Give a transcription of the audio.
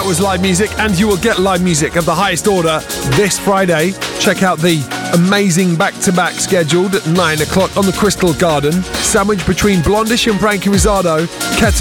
was live music, and you will get live music of the highest order this Friday. Check out the amazing back-to-back scheduled at 9 o'clock on the Crystal Garden, sandwiched between Blondish and Frankie Rizzardo.